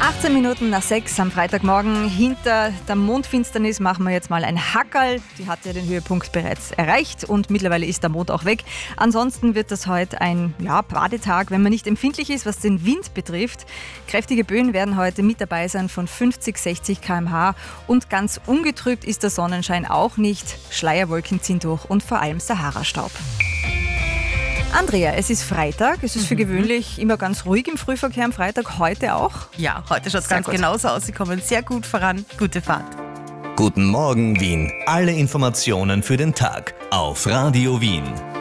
18 Minuten nach 6 am Freitagmorgen. Hinter der Mondfinsternis machen wir jetzt mal ein Hackerl. Die hat ja den Höhepunkt bereits erreicht und mittlerweile ist der Mond auch weg. Ansonsten wird das heute ein Badetag, wenn man nicht empfindlich ist, was den Wind betrifft. Kräftige Böen werden heute mit dabei sein von 50, 60 km/h und ganz ungetrübt ist der Sonnenschein auch nicht. Schleierwolken ziehen durch und vor allem Sahara-Staub. Andrea, es ist Freitag. Es ist für gewöhnlich immer ganz ruhig im Frühverkehr am Freitag. Heute auch? Ja, heute schaut es ganz genauso aus. Sie kommen sehr gut voran. Gute Fahrt. Guten Morgen, Wien. Alle Informationen für den Tag auf Radio Wien.